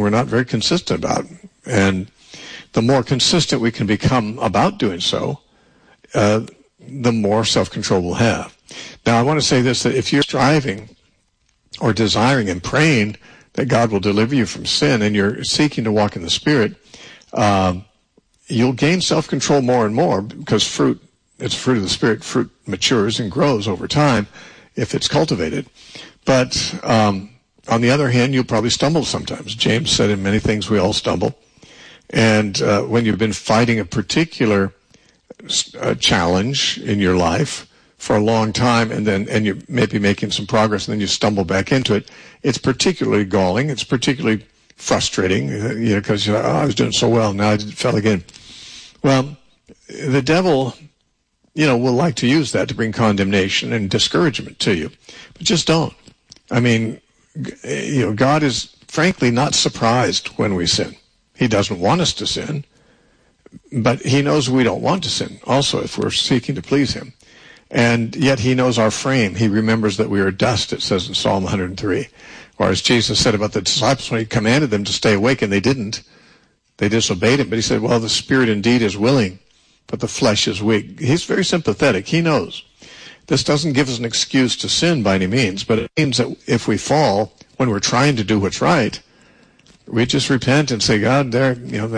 we're not very consistent about. And the more consistent we can become about doing so, the more self-control we'll have. Now, I want to say this, that if you're striving or desiring and praying that God will deliver you from sin, and you're seeking to walk in the Spirit, you'll gain self-control more and more, because it's fruit of the Spirit. Fruit matures and grows over time if it's cultivated. But on the other hand, you'll probably stumble sometimes. James said in many things we all stumble. And when you've been fighting a particular challenge in your life for a long time, and you may be making some progress, and then you stumble back into it, it's particularly galling. It's particularly frustrating, because you're like, I was doing so well, now I fell again. Well, the devil, will like to use that to bring condemnation and discouragement to you. But just don't. I mean, God is frankly not surprised when we sin. He doesn't want us to sin, but he knows we don't want to sin also if we're seeking to please him. And yet he knows our frame. He remembers that we are dust, it says in Psalm 103. Or as Jesus said about the disciples when he commanded them to stay awake, and they didn't. They disobeyed him. But he said, well, the spirit indeed is willing, but the flesh is weak. He's very sympathetic. He knows. This doesn't give us an excuse to sin by any means, but it means that if we fall when we're trying to do what's right, we just repent and say, God, I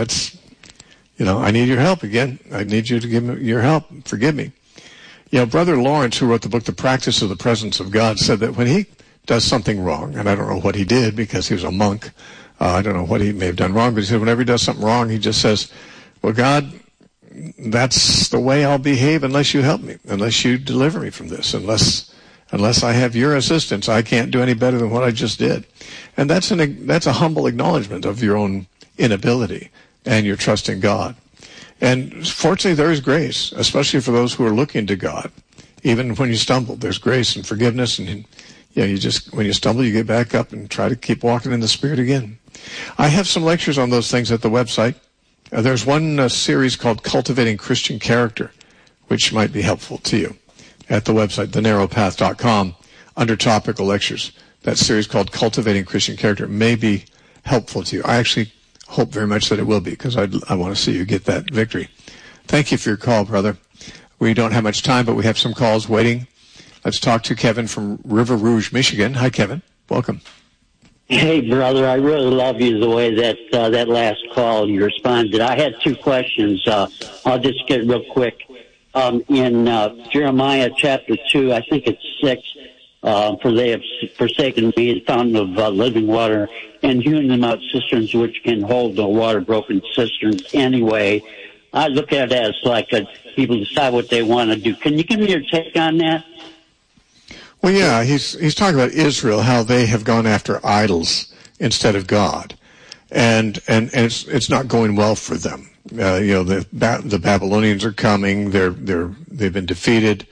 need your help again. I need you to give me your help. Forgive me. Brother Lawrence, who wrote the book, The Practice of the Presence of God, said that when he does something wrong, and I don't know what he did because he was a monk, I don't know what he may have done wrong, but he said whenever he does something wrong, he just says, well, God, that's the way I'll behave unless you help me, unless you deliver me from this, unless I have your assistance, I can't do any better than what I just did. And that's a humble acknowledgement of your own inability and your trust in God. And fortunately, there is grace, especially for those who are looking to God. Even when you stumble, there's grace and forgiveness, and when you stumble, you get back up and try to keep walking in the Spirit again. I have some lectures on those things at the website. There's one series called Cultivating Christian Character, which might be helpful to you, at the website, thenarrowpath.com, under topical lectures. That series called Cultivating Christian Character may be helpful to you. I actually hope very much that it will be, because I want to see you get that victory. Thank you for your call, brother. We don't have much time, but we have some calls waiting. Let's talk to Kevin from River Rouge, Michigan. Hi, Kevin. Welcome. Hey, brother, I really love you the way that that last call you responded. I had two questions. I'll just get real quick. In Jeremiah chapter 2, I think it's 6, for they have forsaken me, the fountain of living water, and hewn them out cisterns which can hold the water, broken cisterns anyway. I look at it as like people decide what they want to do. Can you give me your take on that? Well, yeah, he's talking about Israel, how they have gone after idols instead of God, and it's not going well for them. The Babylonians are coming. They've been defeated.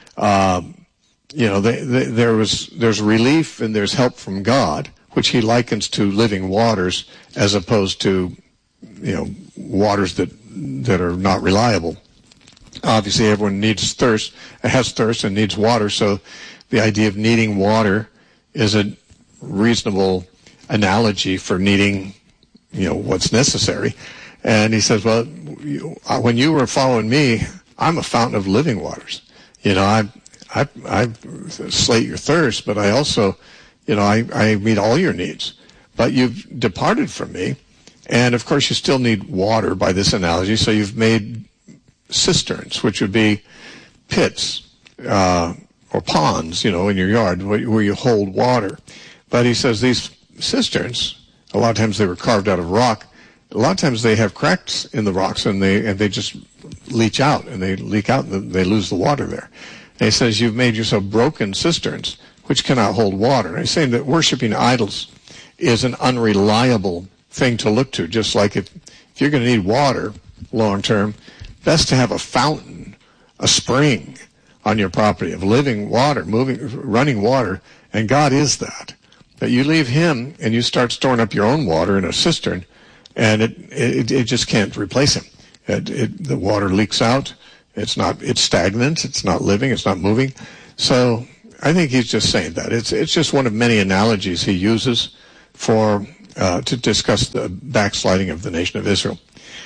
There's relief and there's help from God, which he likens to living waters, as opposed to waters that are not reliable. Obviously, everyone has thirst and needs water, so the idea of needing water is a reasonable analogy for needing, what's necessary. And he says, well, when you were following me, I'm a fountain of living waters. I slate your thirst, but I also, I meet all your needs. But you've departed from me, and of course you still need water by this analogy, so you've made cisterns, which would be pits, or ponds, in your yard where you hold water. But he says these cisterns, a lot of times they were carved out of rock. A lot of times they have cracks in the rocks, and they just leak out, and they lose the water there. And he says you've made yourself broken cisterns, which cannot hold water. And he's saying that worshiping idols is an unreliable thing to look to. Just like if you're going to need water long term, best to have a fountain, a spring on your property of living water, running water, and God is that. But you leave him and you start storing up your own water in a cistern, and it just can't replace him. The water leaks out. It's stagnant. It's not living. It's not moving. So I think he's just saying that. It's just one of many analogies he uses for to discuss the backsliding of the nation of Israel.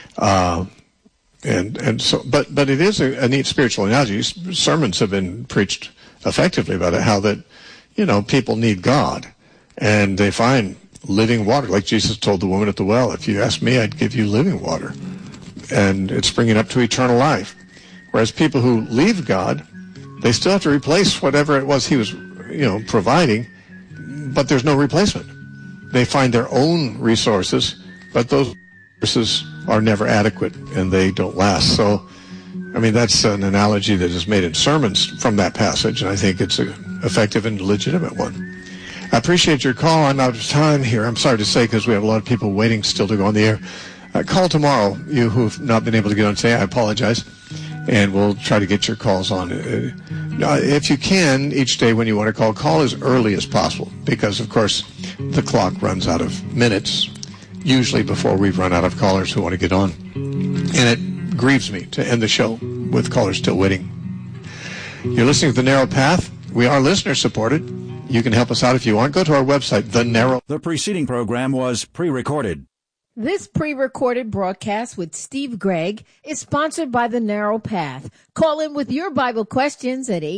And so, but it is a neat spiritual analogy. Sermons have been preached effectively about it, how that, people need God, and they find living water, like Jesus told the woman at the well, if you ask me, I'd give you living water. And it's bringing up to eternal life. Whereas people who leave God, they still have to replace whatever it was he was, providing, but there's no replacement. They find their own resources, but those resources are never adequate and they don't last. So, that's an analogy that is made in sermons from that passage, and I think it's an effective and legitimate one. I appreciate your call. I'm out of time here. I'm sorry to say, because we have a lot of people waiting still to go on the air. Call tomorrow, you who've not been able to get on today. I apologize. And we'll try to get your calls on. If you can, each day when you want to call as early as possible, because, of course, the clock runs out of minutes, usually before we've run out of callers who want to get on. And it grieves me to end the show with callers still waiting. You're listening to The Narrow Path. We are listener-supported. You can help us out if you want. Go to our website, The preceding program was pre-recorded. This pre-recorded broadcast with Steve Gregg is sponsored by The Narrow Path. Call in with your Bible questions at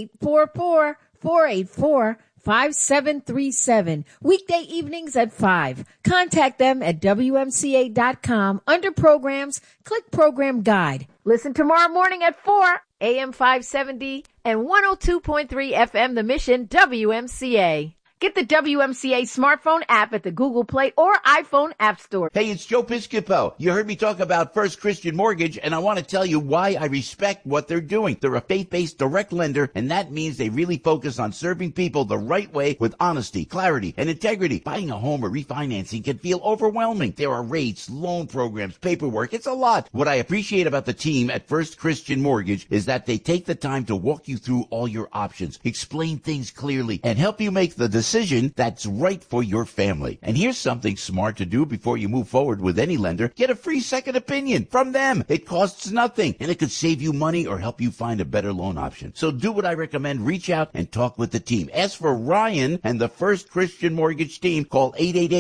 844-484-5737. Weekday evenings at 5. Contact them at WMCA.com. Under Programs, click Program Guide. Listen tomorrow morning at 4, AM 570 and 102.3 FM, The Mission, WMCA. Get the WMCA smartphone app at the Google Play or iPhone App Store. Hey, it's Joe Piscopo. You heard me talk about First Christian Mortgage, and I want to tell you why I respect what they're doing. They're a faith-based direct lender, and that means they really focus on serving people the right way with honesty, clarity, and integrity. Buying a home or refinancing can feel overwhelming. There are rates, loan programs, paperwork. It's a lot. What I appreciate about the team at First Christian Mortgage is that they take the time to walk you through all your options, explain things clearly, and help you make the decision that's right for your family. And here's something smart to do before you move forward with any lender. Get a free second opinion from them. It costs nothing, and it could save you money or help you find a better loan option. So do what I recommend. Reach out and talk with the team. Ask for Ryan and the First Christian Mortgage team. Call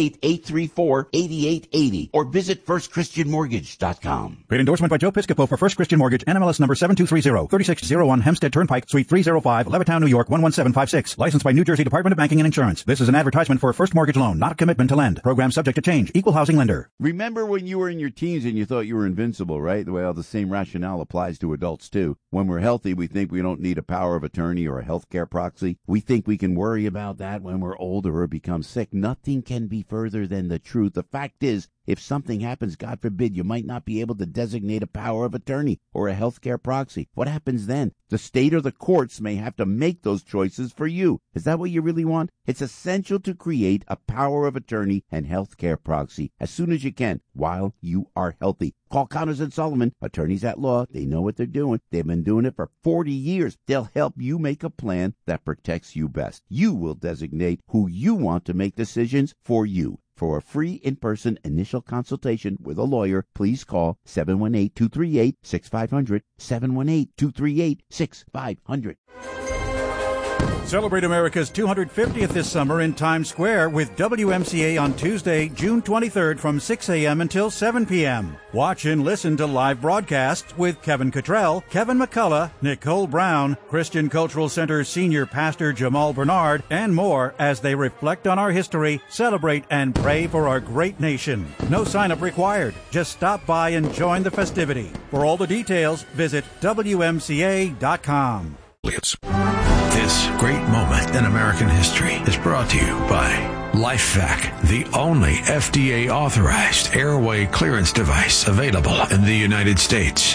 888-834-8880 or visit firstchristianmortgage.com. Great endorsement by Joe Piscopo for First Christian Mortgage, NMLS number 7230, 3601 Hempstead Turnpike, Suite 305, Levittown, New York, 11756. Licensed by New Jersey Department of Banking and Insurance. This is an advertisement for a first mortgage loan, not a commitment to lend. Program subject to change. Equal housing lender. Remember when you were in your teens and you thought you were invincible, right? Well, the same rationale applies to adults, too. When we're healthy, we think we don't need a power of attorney or a healthcare proxy. We think we can worry about that when we're older or become sick. Nothing can be further than the truth. The fact is, if something happens, God forbid, you might not be able to designate a power of attorney or a healthcare proxy. What happens then? The state or the courts may have to make those choices for you. Is that what you really want? It's essential to create a power of attorney and healthcare proxy as soon as you can while you are healthy. Call Connors and Sullivan, attorneys at law. They know what they're doing. They've been doing it for 40 years. They'll help you make a plan that protects you best. You will designate who you want to make decisions for you. For a free in-person initial consultation with a lawyer, please call 718-238-6500, 718-238-6500. Celebrate America's 250th this summer in Times Square with WMCA on Tuesday, June 23rd from 6 a.m. until 7 p.m. Watch and listen to live broadcasts with Kevin Cottrell, Kevin McCullough, Nicole Brown, Christian Cultural Center Senior Pastor Jamal Bernard, and more as they reflect on our history, celebrate, and pray for our great nation. No sign-up required. Just stop by and join the festivity. For all the details, visit WMCA.com. This great moment in American history is brought to you by LifeVac, the only FDA-authorized airway clearance device available in the United States.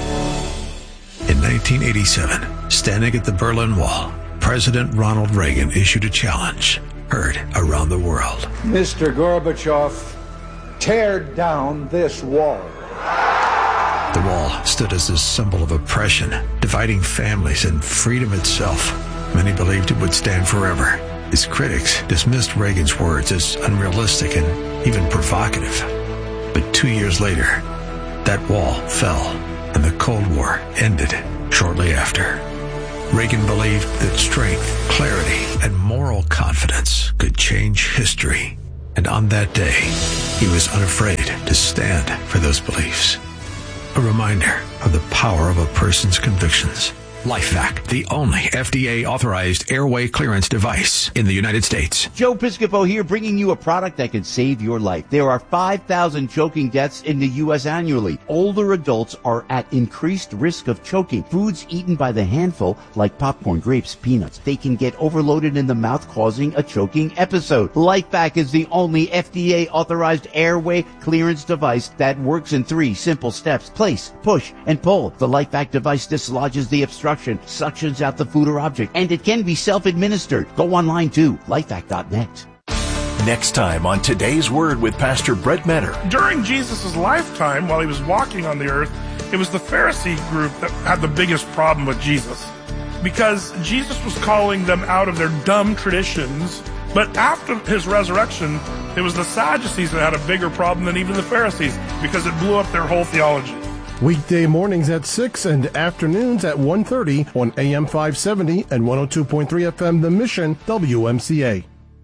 In 1987, standing at the Berlin Wall, President Ronald Reagan issued a challenge heard around the world. Mr. Gorbachev, tear down this wall. The wall stood as a symbol of oppression, dividing families and freedom itself. Many believed it would stand forever. His critics dismissed Reagan's words as unrealistic and even provocative. But 2 years later, that wall fell and the Cold War ended shortly after. Reagan believed that strength, clarity, and moral confidence could change history. And on that day, he was unafraid to stand for those beliefs. A reminder of the power of a person's convictions. LifeVac, the only FDA-authorized airway clearance device in the United States. Joe Piscopo here, bringing you a product that can save your life. There are 5,000 choking deaths in the U.S. annually. Older adults are at increased risk of choking. Foods eaten by the handful, like popcorn, grapes, peanuts, they can get overloaded in the mouth, causing a choking episode. LifeVac is the only FDA-authorized airway clearance device that works in 3 simple steps. Place, push, and pull. The LifeVac device dislodges the obstruction, suctions out the food or object, and it can be self-administered. Go online to lifevac.net. Next time on Today's Word with Pastor Brett Metter. During Jesus' lifetime, while he was walking on the earth, it was the Pharisee group that had the biggest problem with Jesus, because Jesus was calling them out of their dumb traditions. But after his resurrection, it was the Sadducees that had a bigger problem than even the Pharisees, because it blew up their whole theology. Weekday mornings at 6 and afternoons at 1:30 on AM 570 and 102.3 FM The Mission, WMCA.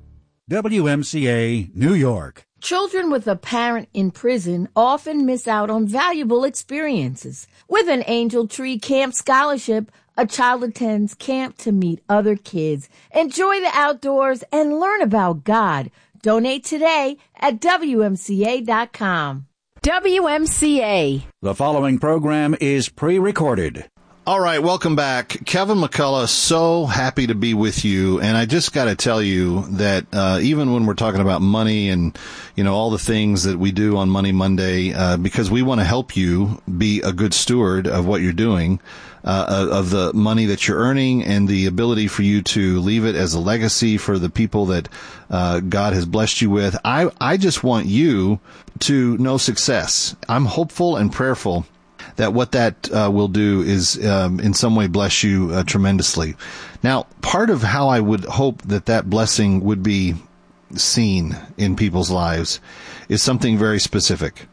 WMCA, New York. Children with a parent in prison often miss out on valuable experiences. With an Angel Tree Camp Scholarship, a child attends camp to meet other kids, enjoy the outdoors, and learn about God. Donate today at WMCA.com. WMCA. The following program is pre-recorded. All right, welcome back. Kevin McCullough, so happy to be with you. And I just got to tell you that even when we're talking about money and, you know, all the things that we do on Money Monday, because we want to help you be a good steward of what you're doing, of the money that you're earning and the ability for you to leave it as a legacy for the people that God has blessed you with. I just want you to know success. I'm hopeful and prayerful that what that will do is in some way bless you tremendously. Now, part of how I would hope that that blessing would be seen in people's lives is something very specific.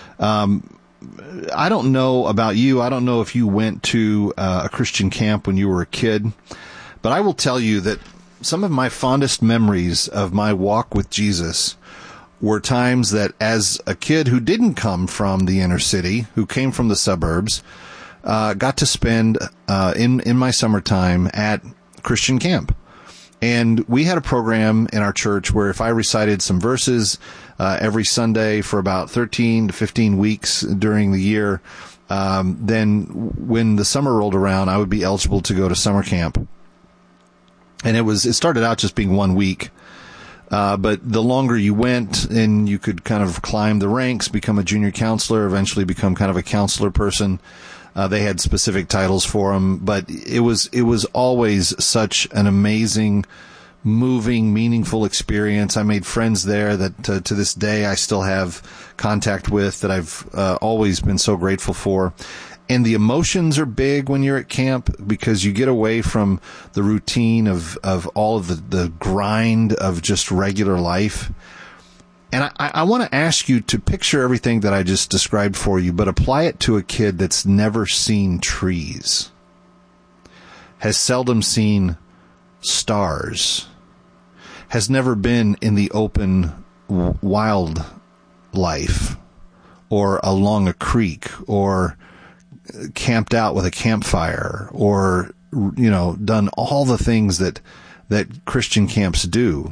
I don't know about you. I don't know if you went to a Christian camp when you were a kid, but I will tell you that some of my fondest memories of my walk with Jesus were times that as a kid who didn't come from the inner city, who came from the suburbs, got to spend in my summertime at Christian camp. And we had a program in our church where if I recited some verses every Sunday for about 13 to 15 weeks during the year, then when the summer rolled around, I would be eligible to go to summer camp. And it started out just being 1 week. But the longer you went and you could kind of climb the ranks, become a junior counselor, eventually become kind of a counselor person. They had specific titles for them, but it was always such an amazing, moving, meaningful experience. I made friends there that to this day I still have contact with, that I've always been so grateful for. And the emotions are big when you're at camp because you get away from the routine of all of the grind of just regular life. And I want to ask you to picture everything that I just described for you, but apply it to a kid that's never seen trees, has seldom seen stars, has never been in the open wild life or along a creek or camped out with a campfire or, you know, done all the things that Christian camps do.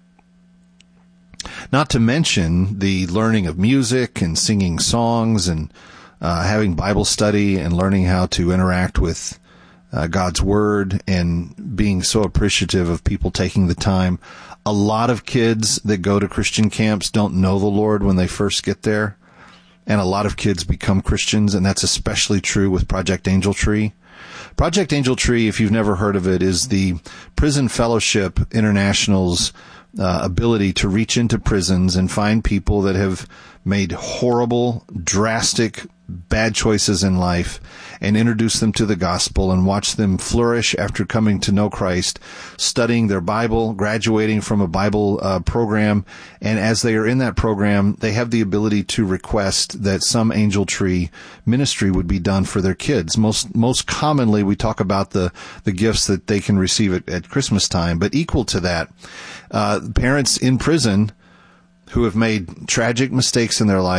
Not to mention the learning of music and singing songs and having Bible study and learning how to interact with God's Word and being so appreciative of people taking the time. A lot of kids that go to Christian camps don't know the Lord when they first get there. And a lot of kids become Christians, and that's especially true with Project Angel Tree. Project Angel Tree, if you've never heard of it, is the Prison Fellowship International's ability to reach into prisons and find people that have made horrible, drastic, bad choices in life and introduce them to the gospel and watch them flourish after coming to know Christ, studying their Bible, graduating from a Bible program. And as they are in that program, they have the ability to request that some Angel Tree ministry would be done for their kids. Most commonly, we talk about the gifts that they can receive at Christmas time, but equal to that, parents in prison who have made tragic mistakes in their life